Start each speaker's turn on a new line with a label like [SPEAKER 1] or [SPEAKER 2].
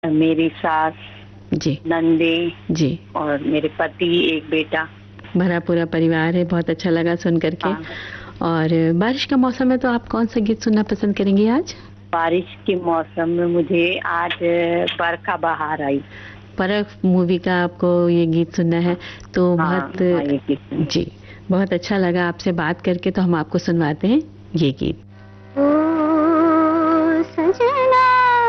[SPEAKER 1] मेरी सास,
[SPEAKER 2] जी,
[SPEAKER 1] नंदे
[SPEAKER 2] जी।
[SPEAKER 1] और मेरे पति, एक बेटा।
[SPEAKER 2] भरा पूरा परिवार है, बहुत अच्छा लगा सुन कर के।
[SPEAKER 1] हाँ,
[SPEAKER 2] और बारिश का मौसम है तो आप कौन-सा गीत सुनना पसंद करेंगी आज?
[SPEAKER 1] बारिश के मौसम में मुझे आज बरखा बहार आई।
[SPEAKER 2] परख मूवी का आपको ये गीत सुनना है, तो
[SPEAKER 1] हाँ,
[SPEAKER 2] बहुत
[SPEAKER 1] हाँ, ये किस्म।
[SPEAKER 2] जी, बहुत अच्छा लगा आपसे बात करके, तो हम आपको सुनवाते हैं ये गीत।